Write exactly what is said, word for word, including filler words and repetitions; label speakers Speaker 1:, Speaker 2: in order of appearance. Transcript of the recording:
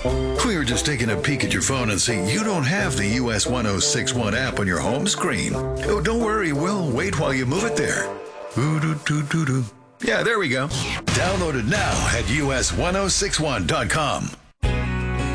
Speaker 1: We were just taking a peek at your phone and see you don't have the U S one oh six one app on your home screen. Oh, don't worry, we'll wait while you move it there. Ooh-doo-doo-doo-doo. Yeah, there we go. Download it now at U S ten sixty-one dot com.